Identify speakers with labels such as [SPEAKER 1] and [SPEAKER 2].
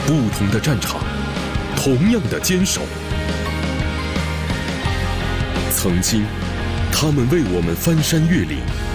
[SPEAKER 1] 不同的战场，同样的坚守。曾经，他们为我们翻山越岭，